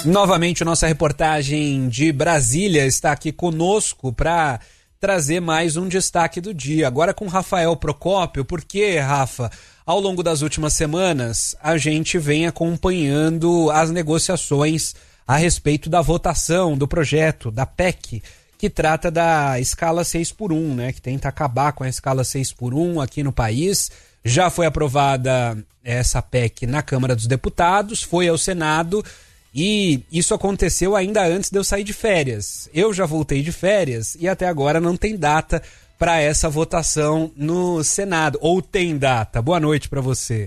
Novamente, a nossa reportagem de Brasília está aqui conosco para trazer mais um destaque do dia. Agora com Rafael Procópio, porque, Rafa, ao longo das últimas semanas, a gente vem acompanhando as negociações a respeito da votação do projeto, da PEC, que trata da escala 6x1, né? Que tenta acabar com a escala 6x1 aqui no país. Já foi aprovada essa PEC na Câmara dos Deputados, foi ao Senado. E isso aconteceu ainda antes de eu sair de férias. Eu já voltei de férias e até agora não tem data para essa votação no Senado. Ou tem data? Boa noite para você.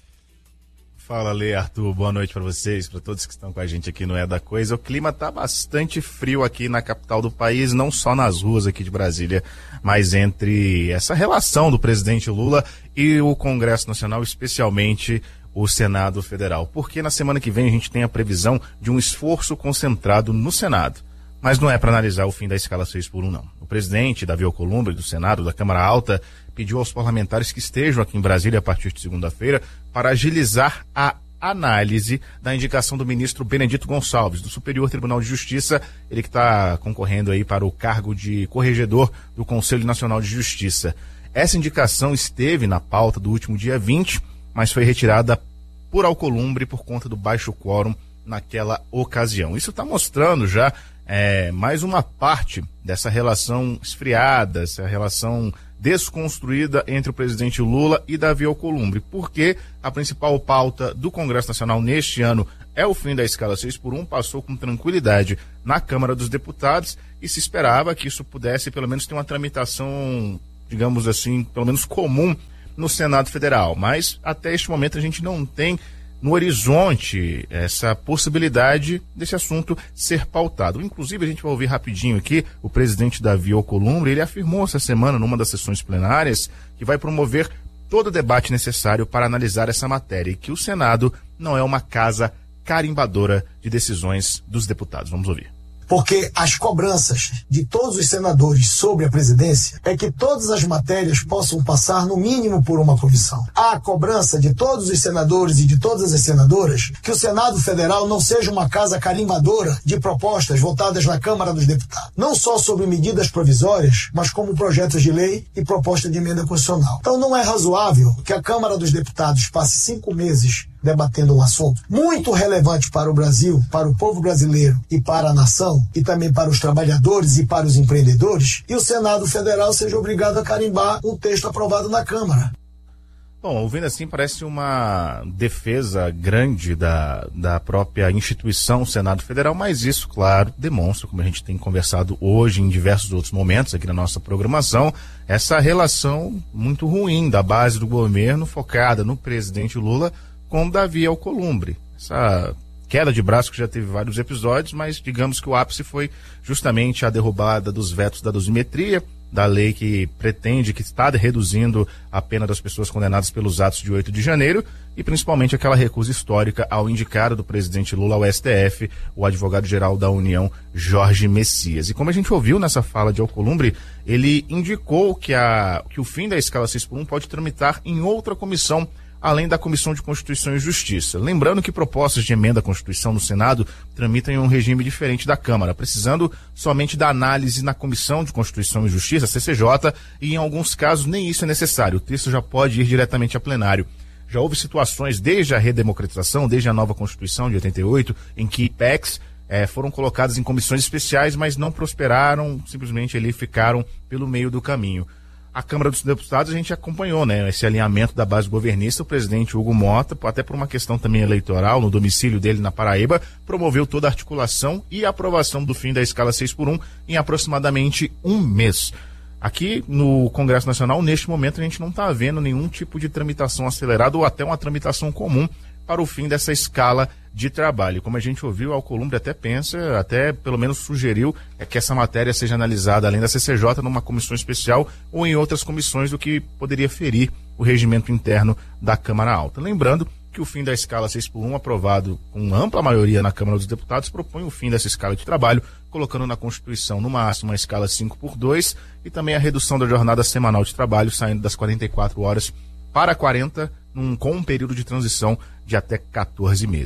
Fala, Lê, Arthur. Boa noite para vocês, para todos que estão com a gente aqui no É da Coisa. O clima tá bastante frio aqui na capital do país, não só nas ruas aqui de Brasília, mas entre essa relação do presidente Lula e o Congresso Nacional, especialmente o Senado Federal, porque na semana que vem a gente tem a previsão de um esforço concentrado no Senado, mas não é para analisar o fim da escala 6x1 não. O presidente Davi Alcolumbre do Senado, da Câmara Alta, pediu aos parlamentares que estejam aqui em Brasília a partir de segunda-feira para agilizar a análise da indicação do ministro Benedito Gonçalves, do Superior Tribunal de Justiça, ele que está concorrendo aí para o cargo de corregedor do Conselho Nacional de Justiça. Essa indicação esteve na pauta do último dia 20, mas foi retirada por Alcolumbre por conta do baixo quórum naquela ocasião. Isso está mostrando já mais uma parte dessa relação esfriada, essa relação desconstruída entre o presidente Lula e Davi Alcolumbre, porque a principal pauta do Congresso Nacional neste ano é o fim da escala 6x1, passou com tranquilidade na Câmara dos Deputados e se esperava que isso pudesse pelo menos ter uma tramitação, digamos assim, pelo menos comum no Senado Federal, mas até este momento a gente não tem no horizonte essa possibilidade desse assunto ser pautado. Inclusive, a gente vai ouvir rapidinho aqui o presidente Davi Alcolumbre, ele afirmou essa semana, numa das sessões plenárias, que vai promover todo o debate necessário para analisar essa matéria e que o Senado não é uma casa carimbadora de decisões dos deputados. Vamos ouvir. Porque as cobranças de todos os senadores sobre a presidência é que todas as matérias possam passar no mínimo por uma comissão. Há a cobrança de todos os senadores e de todas as senadoras que o Senado Federal não seja uma casa carimbadora de propostas votadas na Câmara dos Deputados. Não só sobre medidas provisórias, mas como projetos de lei e proposta de emenda constitucional. Então não é razoável que a Câmara dos Deputados passe 5 meses debatendo um assunto muito relevante para o Brasil, para o povo brasileiro e para a nação, e também para os trabalhadores e para os empreendedores, e o Senado Federal seja obrigado a carimbar um texto aprovado na Câmara. Bom, ouvindo assim parece uma defesa grande da própria instituição Senado Federal, mas isso, claro, demonstra, como a gente tem conversado hoje em diversos outros momentos aqui na nossa programação, essa relação muito ruim da base do governo focada no presidente Lula com Davi Alcolumbre. Essa queda de braço que já teve vários episódios, mas digamos que o ápice foi justamente a derrubada dos vetos da dosimetria, da lei que pretende, que está reduzindo a pena das pessoas condenadas pelos atos de 8 de janeiro e principalmente aquela recusa histórica ao indicado do presidente Lula ao STF, o advogado-geral da União, Jorge Messias. E como a gente ouviu nessa fala de Alcolumbre, ele indicou que o fim da escala 6x1 pode tramitar em outra comissão, além da Comissão de Constituição e Justiça. Lembrando que propostas de emenda à Constituição no Senado tramitam em um regime diferente da Câmara, precisando somente da análise na Comissão de Constituição e Justiça, CCJ, e em alguns casos nem isso é necessário. O texto já pode ir diretamente a plenário. Já houve situações desde a redemocratização, desde a nova Constituição de 88, em que PECs foram colocadas em comissões especiais, mas não prosperaram, simplesmente ali ficaram pelo meio do caminho. A Câmara dos Deputados a gente acompanhou, né, esse alinhamento da base governista. O presidente Hugo Mota, até por uma questão também eleitoral, no domicílio dele na Paraíba, promoveu toda a articulação e a aprovação do fim da escala 6x1 em aproximadamente um mês. Aqui no Congresso Nacional, neste momento, a gente não está vendo nenhum tipo de tramitação acelerada ou até uma tramitação comum para o fim dessa escala de trabalho. Como a gente ouviu, a Alcolumbre até pensa, até pelo menos sugeriu que essa matéria seja analisada além da CCJ numa comissão especial ou em outras comissões, do que poderia ferir o regimento interno da Câmara Alta. Lembrando que o fim da escala 6x1, aprovado com ampla maioria na Câmara dos Deputados, propõe o fim dessa escala de trabalho, colocando na Constituição no máximo uma escala 5x2 e também a redução da jornada semanal de trabalho, saindo das 44 horas para 40, com um período de transição de até 14 meses.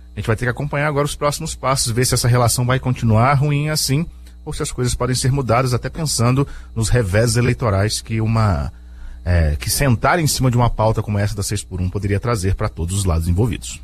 A gente vai ter que acompanhar agora os próximos passos, ver se essa relação vai continuar ruim assim, ou se as coisas podem ser mudadas, até pensando nos reveses eleitorais que que sentar em cima de uma pauta como essa da 6x1 poderia trazer para todos os lados envolvidos.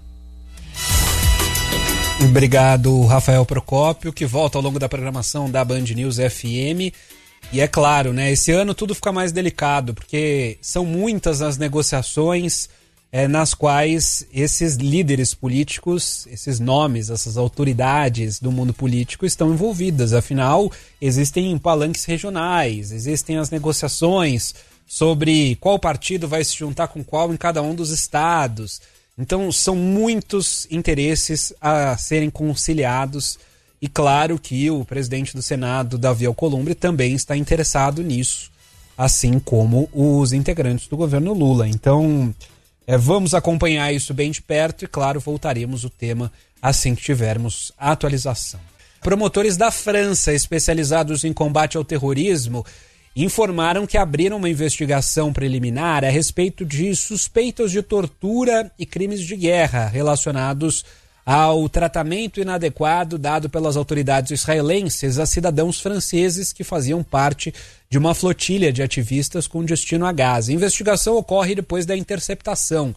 Obrigado, Rafael Procópio, que volta ao longo da programação da Band News FM. E é claro, né, esse ano tudo fica mais delicado, porque são muitas as negociações nas quais esses líderes políticos, esses nomes, essas autoridades do mundo político estão envolvidas. Afinal, existem palanques regionais, existem as negociações sobre qual partido vai se juntar com qual em cada um dos estados. Então, são muitos interesses a serem conciliados. E claro que o presidente do Senado, Davi Alcolumbre, também está interessado nisso, assim como os integrantes do governo Lula. Então, vamos acompanhar isso bem de perto e, claro, voltaremos o tema assim que tivermos a atualização. Promotores da França, especializados em combate ao terrorismo, informaram que abriram uma investigação preliminar a respeito de suspeitas de tortura e crimes de guerra relacionados ao tratamento inadequado dado pelas autoridades israelenses a cidadãos franceses que faziam parte de uma flotilha de ativistas com destino a Gaza. A investigação ocorre depois da interceptação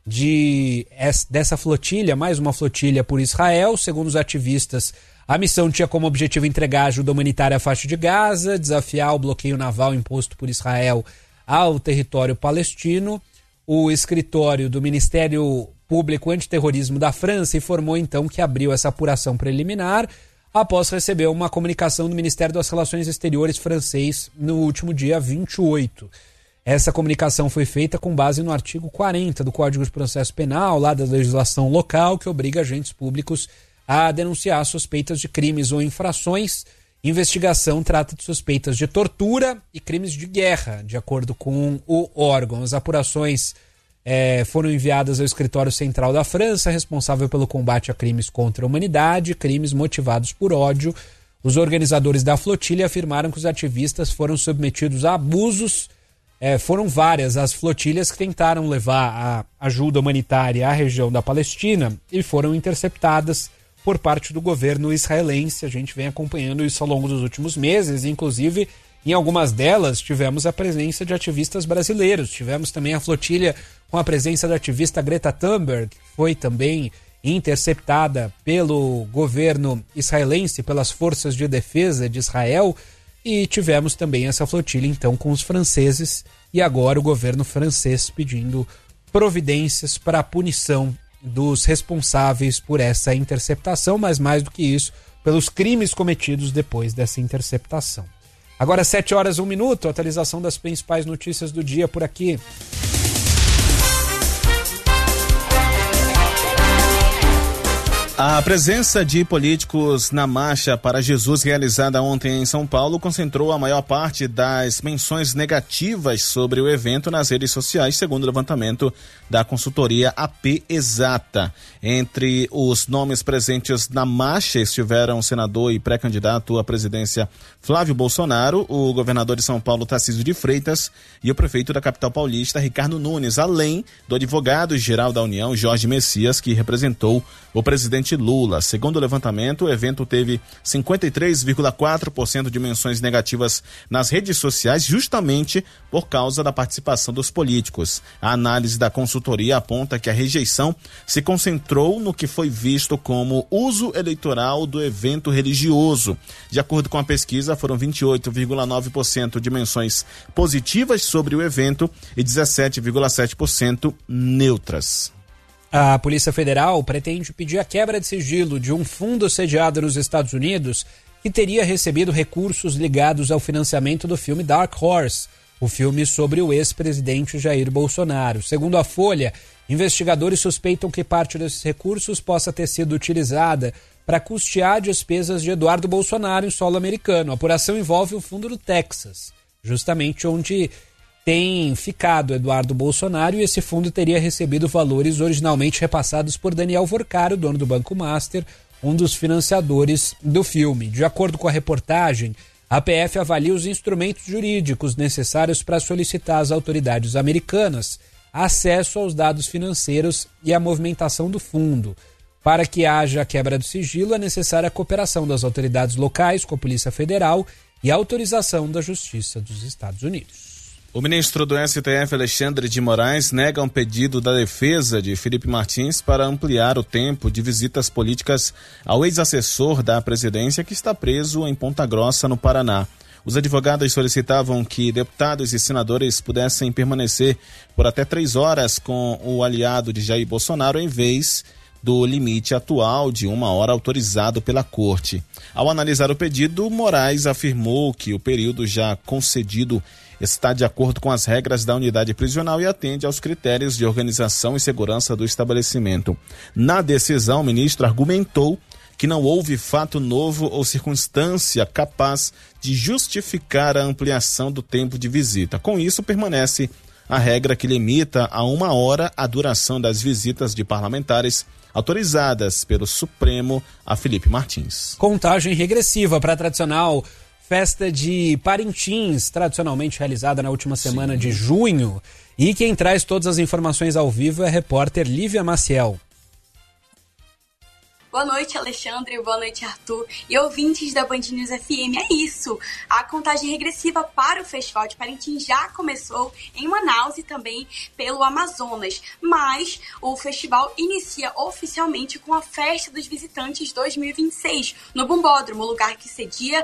dessa flotilha, mais uma flotilha por Israel. Segundo os ativistas, a missão tinha como objetivo entregar ajuda humanitária à faixa de Gaza, desafiar o bloqueio naval imposto por Israel ao território palestino. O escritório do Ministério Público Antiterrorismo da França informou então que abriu essa apuração preliminar após receber uma comunicação do Ministério das Relações Exteriores francês no último dia 28. Essa comunicação foi feita com base no artigo 40 do Código de Processo Penal, lá da legislação local, que obriga agentes públicos a denunciar suspeitas de crimes ou infrações. Investigação trata de suspeitas de tortura e crimes de guerra, de acordo com o órgão. As apurações foram enviadas ao Escritório Central da França, responsável pelo combate a crimes contra a humanidade e crimes motivados por ódio. Os organizadores da flotilha afirmaram que os ativistas foram submetidos a abusos. Foram várias as flotilhas que tentaram levar a ajuda humanitária à região da Palestina e foram interceptadas por parte do governo israelense. A gente vem acompanhando isso ao longo dos últimos meses, inclusive em algumas delas tivemos a presença de ativistas brasileiros. Tivemos também a flotilha com a presença da ativista Greta Thunberg, que foi também interceptada pelo governo israelense, pelas forças de defesa de Israel, e tivemos também essa flotilha então com os franceses, e agora o governo francês pedindo providências para a punição dos responsáveis por essa interceptação, mas mais do que isso, pelos crimes cometidos depois dessa interceptação. Agora 7h01, atualização das principais notícias do dia por aqui. A presença de políticos na Marcha para Jesus realizada ontem em São Paulo concentrou a maior parte das menções negativas sobre o evento nas redes sociais, segundo o levantamento da consultoria AP Exata. Entre os nomes presentes na marcha estiveram o senador e pré-candidato à presidência Flávio Bolsonaro, o governador de São Paulo Tarcísio de Freitas e o prefeito da capital paulista Ricardo Nunes, além do advogado-geral da União Jorge Messias, que representou o presidente Lula. Segundo o levantamento, o evento teve 53,4% de menções negativas nas redes sociais, justamente por causa da participação dos políticos. A análise da consultoria aponta que a rejeição se concentrou no que foi visto como uso eleitoral do evento religioso. De acordo com a pesquisa, foram 28,9% de menções positivas sobre o evento e 17,7% neutras. A Polícia Federal pretende pedir a quebra de sigilo de um fundo sediado nos Estados Unidos que teria recebido recursos ligados ao financiamento do filme Dark Horse, o filme sobre o ex-presidente Jair Bolsonaro. Segundo a Folha, investigadores suspeitam que parte desses recursos possa ter sido utilizada para custear despesas de Eduardo Bolsonaro em solo americano. A apuração envolve o fundo do Texas, justamente onde tem ficado Eduardo Bolsonaro, e esse fundo teria recebido valores originalmente repassados por Daniel Vorcaro, dono do Banco Master, um dos financiadores do filme. De acordo com a reportagem, a PF avalia os instrumentos jurídicos necessários para solicitar às autoridades americanas acesso aos dados financeiros e à movimentação do fundo. Para que haja a quebra do sigilo, é necessária a cooperação das autoridades locais com a Polícia Federal e a autorização da Justiça dos Estados Unidos. O ministro do STF, Alexandre de Moraes, nega um pedido da defesa de Felipe Martins para ampliar o tempo de visitas políticas ao ex-assessor da presidência que está preso em Ponta Grossa, no Paraná. Os advogados solicitavam que deputados e senadores pudessem permanecer por até 3 horas com o aliado de Jair Bolsonaro em vez do limite atual de 1 hora autorizado pela Corte. Ao analisar o pedido, Moraes afirmou que o período já concedido está de acordo com as regras da unidade prisional e atende aos critérios de organização e segurança do estabelecimento. Na decisão, o ministro argumentou que não houve fato novo ou circunstância capaz de justificar a ampliação do tempo de visita. Com isso, permanece a regra que limita a 1 hora a duração das visitas de parlamentares autorizadas pelo Supremo a Felipe Martins. Contagem regressiva para a tradicional festa de Parintins, tradicionalmente realizada na última semana de junho. E quem traz todas as informações ao vivo é a repórter Lívia Maciel. Boa noite, Alexandre. Boa noite, Arthur. E ouvintes da Band News FM, é isso. A contagem regressiva para o Festival de Parintins já começou em Manaus e também pelo Amazonas. Mas o festival inicia oficialmente com a Festa dos Visitantes 2026, no Bumbódromo, lugar que cedia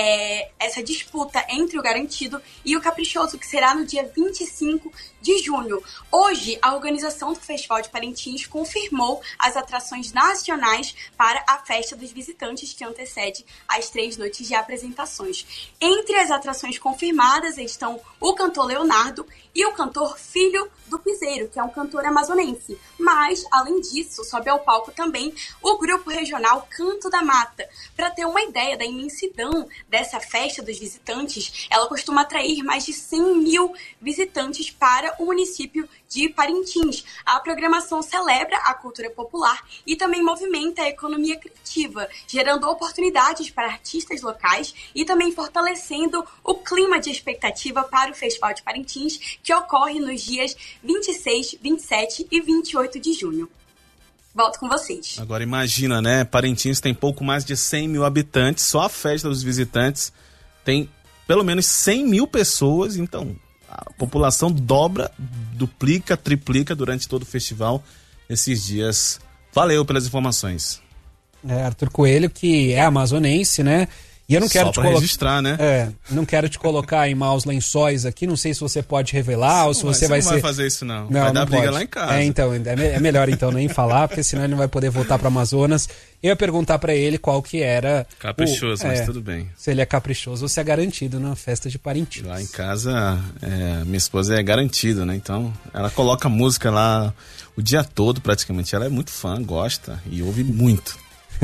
essa disputa entre o Garantido e o Caprichoso, que será no dia 25 de junho. Hoje, a organização do Festival de Parintins confirmou as atrações nacionais para a Festa dos Visitantes, que antecede as 3 noites de apresentações. Entre as atrações confirmadas estão o cantor Leonardo e o cantor Filho do Piseiro, que é um cantor amazonense. Mas, além disso, sobe ao palco também o grupo regional Canto da Mata. Para ter uma ideia da imensidão dessa Festa dos Visitantes, ela costuma atrair mais de 100 mil visitantes para o município de Parintins. A programação celebra a cultura popular e também movimenta a economia criativa, gerando oportunidades para artistas locais e também fortalecendo o clima de expectativa para o Festival de Parintins, que ocorre nos dias 26, 27 e 28 de junho. Volto com vocês. Agora imagina, né? Parintins tem pouco mais de 100 mil habitantes, só a Festa dos Visitantes tem pelo menos 100 mil pessoas, então a população dobra, duplica, triplica durante todo o festival esses dias. Valeu pelas informações. Arthur Coelho, que é amazonense, né? E eu não quero só para registrar, né? Não quero te colocar em maus lençóis aqui, não sei se você pode revelar ou se você vai ser... Não vai fazer isso não vai dar briga lá em casa. Então, é melhor então nem falar, porque senão ele não vai poder voltar para Amazonas. Eu ia perguntar para ele qual que era... Caprichoso, mas tudo bem. Se ele é caprichoso ou se é garantido na festa de Parintins. Lá em casa, minha esposa é garantida, né? Então, ela coloca música lá o dia todo praticamente. Ela é muito fã, gosta e ouve muito.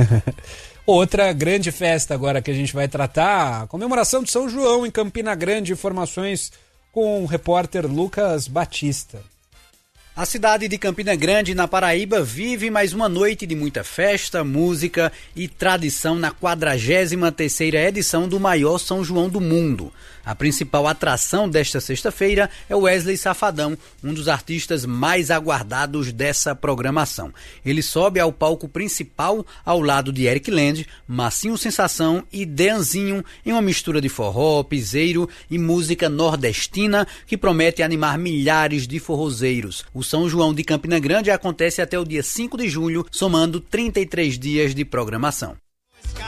Outra grande festa agora que a gente vai tratar, a comemoração de São João em Campina Grande. Informações com o repórter Lucas Batista. A cidade de Campina Grande, na Paraíba, vive mais uma noite de muita festa, música e tradição na 43ª edição do maior São João do mundo. A principal atração desta sexta-feira é o Wesley Safadão, um dos artistas mais aguardados dessa programação. Ele sobe ao palco principal ao lado de Eric Land, Massinho Sensação e Deanzinho, em uma mistura de forró, piseiro e música nordestina que promete animar milhares de forrozeiros. O São João de Campina Grande acontece até o dia 5 de julho, somando 33 dias de programação.